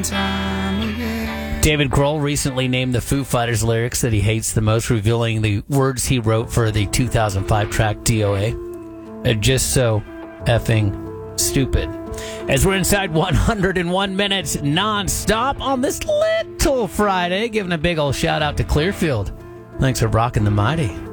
David Grohl recently named the Foo Fighters lyrics that he hates the most, revealing the words he wrote for the 2005 track DOA. Just so effing stupid. As we're inside 101 minutes non-stop on this little Friday, giving a big old shout out to Clearfield. Thanks for rocking the mighty.